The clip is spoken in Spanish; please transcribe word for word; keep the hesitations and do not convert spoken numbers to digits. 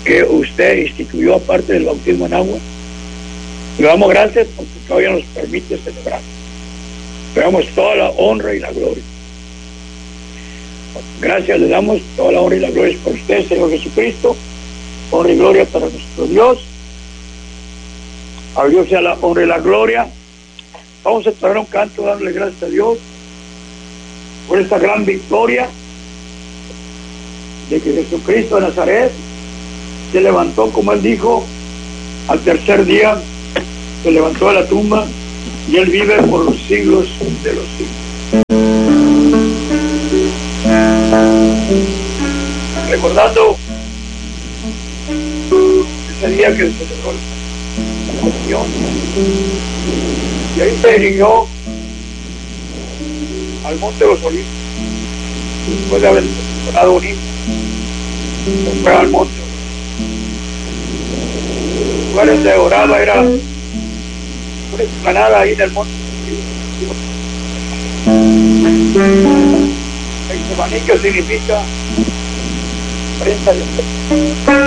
que usted instituyó aparte del bautismo en agua. Le damos gracias porque todavía nos permite celebrar. Le damos toda la honra y la gloria. Gracias le damos, toda la honra y la gloria es por usted, Señor Jesucristo. Honra y gloria para nuestro Dios. A Dios sea la honra y la gloria. Vamos a traer un canto, darle gracias a Dios por esta gran victoria de que Jesucristo de Nazaret se levantó, como él dijo, al tercer día se levantó de la tumba y él vive por los siglos de los siglos. Recordando ese día que se celebró la comunión, y ahí se dirigió al Monte de los Olivos después de haber orado un himno. Se fue al monte. Los lugares donde oraba era una explanada ahí en el monte. El maní, que significa prensa de